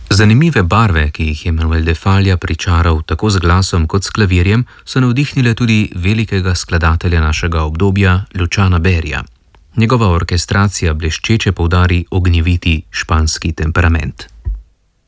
Zanimive barve, ki jih je Manuel de Falla pričaral tako z glasom kot s klavirjem, so navdihnile tudi velikega skladatelja našega obdobja, Luciana Beria. Njegova orkestracija bleščeče poudari ognjeviti španski temperament.